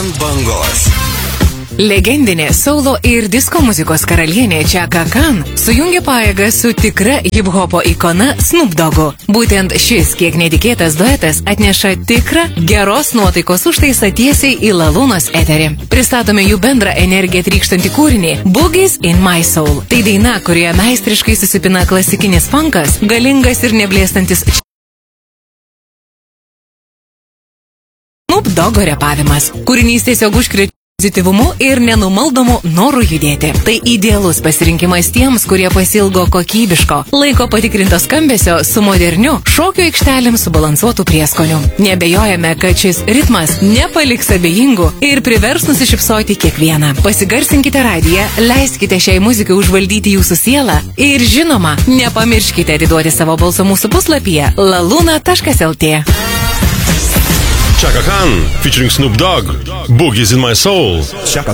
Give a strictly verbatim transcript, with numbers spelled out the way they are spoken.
Ant bangos. Legendinė saulo ir disko muzikos karalienė Chaka Khan sujungė pajėgas su tikra hip-hopo ikona Snoop Doggu. Būtent šis kiek netikėtas duetas atneša tikrą geros nuotaikos užtaisą tiesiai į Lalūnos eterį. Pristatome jų bendrą energiją trykštantį kūrinį Boogies in My Soul. Tai daina, kurioje meistriškai susipina klasikinis funkas, galingas ir neblėstantis Snoop Doggo repavimas. Kūrinys tiesiog užkrečia pozityvumu ir nenumaldomu noru judėti. Tai idealus pasirinkimas tiems, kurie pasilgo kokybiško, laiko patikrinto skambesio su moderniu šokių aikštelėm subalansuotų prieskoniu. Nebejojame, kad šis ritmas nepaliks abejingų ir privers nusišypsoti kiekvieną. Pasigarsinkite radiją, leiskite šiai muzikai užvaldyti jūsų sielą ir žinoma, nepamirškite atiduoti savo balso mūsų puslapyje laluna taškas lt. Chaka Khan featuring Snoop Dogg, Boogies in My Soul. Chaka